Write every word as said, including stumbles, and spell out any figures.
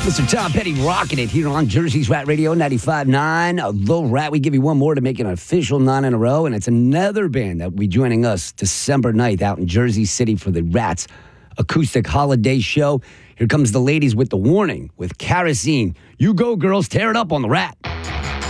Mister Tom Petty rocking it here on Jersey's Rat Radio ninety-five point nine. The Rat, we give you one more to make it an official nine in a row, and it's another band that will be joining us December ninth out in Jersey City for the Rats Acoustic Holiday Show. Here comes the ladies with The Warning with Kerosene. You go, girls, tear it up on the Rat.